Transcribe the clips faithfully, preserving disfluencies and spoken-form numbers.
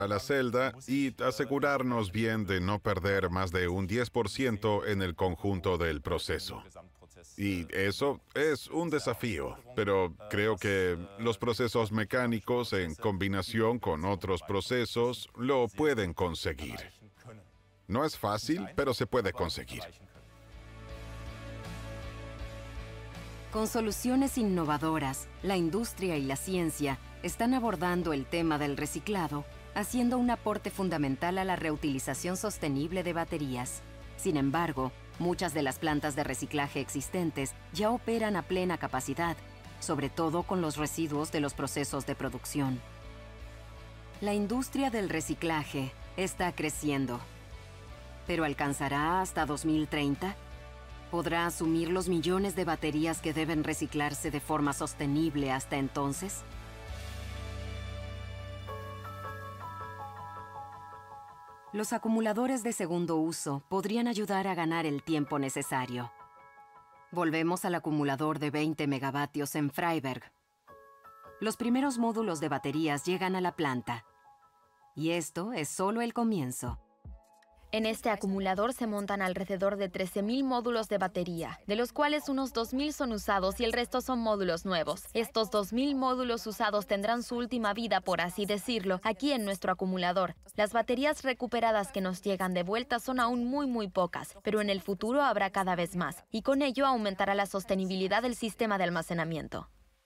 a la celda y asegurarnos bien de no perder más de un diez por ciento en el conjunto del proceso. Y eso es un desafío, pero creo que los procesos mecánicos en combinación con otros procesos lo pueden conseguir. No es fácil, pero se puede conseguir. Con soluciones innovadoras, la industria y la ciencia están abordando el tema del reciclado, haciendo un aporte fundamental a la reutilización sostenible de baterías. Sin embargo, muchas de las plantas de reciclaje existentes ya operan a plena capacidad, sobre todo con los residuos de los procesos de producción. La industria del reciclaje está creciendo. ¿Pero alcanzará hasta dos mil treinta? ¿Podrá asumir los millones de baterías que deben reciclarse de forma sostenible hasta entonces? Los acumuladores de segundo uso podrían ayudar a ganar el tiempo necesario. Volvemos al acumulador de veinte megavatios en Freiberg. Los primeros módulos de baterías llegan a la planta. Y esto es solo el comienzo. En este acumulador se montan alrededor de trece mil módulos de batería, de los cuales unos dos mil son usados y el resto son módulos nuevos. Estos dos mil módulos usados tendrán su última vida, por así decirlo, aquí en nuestro acumulador. Las baterías recuperadas que nos llegan de vuelta son aún muy muy pocas, pero en el futuro habrá cada vez más, y con ello aumentará la sostenibilidad del sistema de almacenamiento.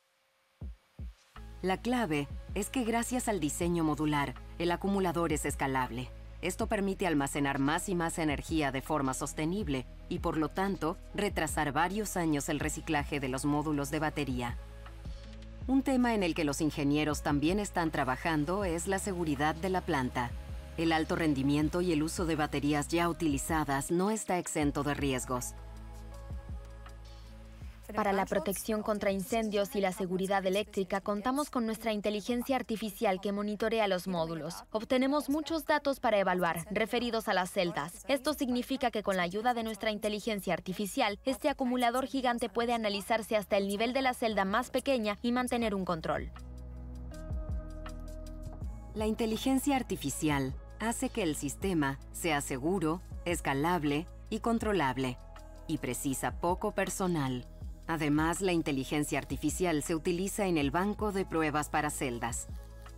La clave es que gracias al diseño modular, el acumulador es escalable. Esto permite almacenar más y más energía de forma sostenible y, por lo tanto, retrasar varios años el reciclaje de los módulos de batería. Un tema en el que los ingenieros también están trabajando es la seguridad de la planta. El alto rendimiento y el uso de baterías ya utilizadas no está exento de riesgos. Para la protección contra incendios y la seguridad eléctrica, contamos con nuestra inteligencia artificial que monitorea los módulos. Obtenemos muchos datos para evaluar, referidos a las celdas. Esto significa que con la ayuda de nuestra inteligencia artificial, este acumulador gigante puede analizarse hasta el nivel de la celda más pequeña y mantener un control. La inteligencia artificial hace que el sistema sea seguro, escalable y controlable, y precisa poco personal. Además, la inteligencia artificial se utiliza en el banco de pruebas para celdas.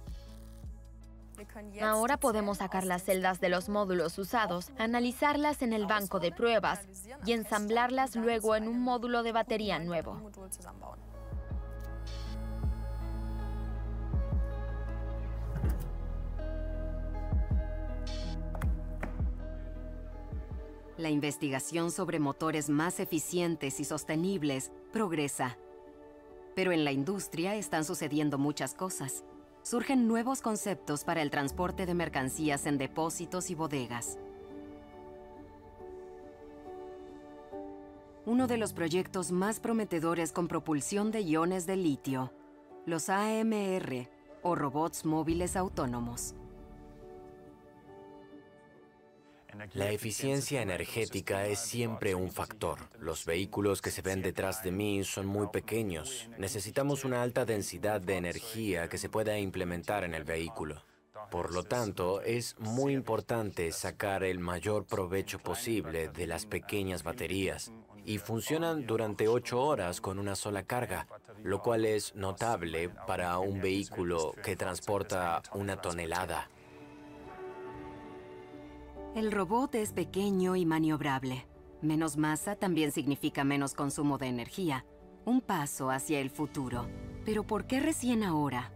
Ahora podemos sacar las celdas de los módulos usados, analizarlas en el banco de pruebas y ensamblarlas luego en un módulo de batería nuevo. La investigación sobre motores más eficientes y sostenibles progresa. Pero en la industria están sucediendo muchas cosas. Surgen nuevos conceptos para el transporte de mercancías en depósitos y bodegas. Uno de los proyectos más prometedores con propulsión de iones de litio, los A M R, o robots móviles autónomos. La eficiencia energética es siempre un factor. Los vehículos que se ven detrás de mí son muy pequeños. Necesitamos una alta densidad de energía que se pueda implementar en el vehículo. Por lo tanto, es muy importante sacar el mayor provecho posible de las pequeñas baterías. Y funcionan durante ocho horas con una sola carga, lo cual es notable para un vehículo que transporta una tonelada. El robot es pequeño y maniobrable. Menos masa también significa menos consumo de energía. Un paso hacia el futuro. ¿Pero por qué recién ahora?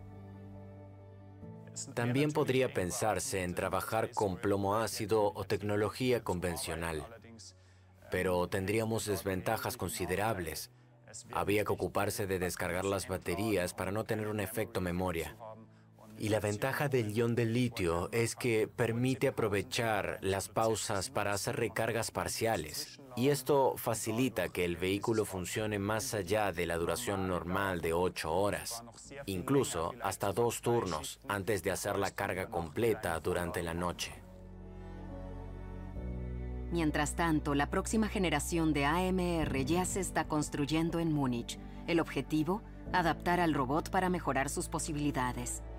También podría pensarse en trabajar con plomo ácido o tecnología convencional. Pero tendríamos desventajas considerables. Había que ocuparse de descargar las baterías para no tener un efecto memoria. Y la ventaja del ion de litio es que permite aprovechar las pausas para hacer recargas parciales. Y esto facilita que el vehículo funcione más allá de la duración normal de ocho horas, incluso hasta dos turnos antes de hacer la carga completa durante la noche. Mientras tanto, la próxima generación de A M R ya se está construyendo en Múnich. El objetivo, adaptar al robot para mejorar sus posibilidades.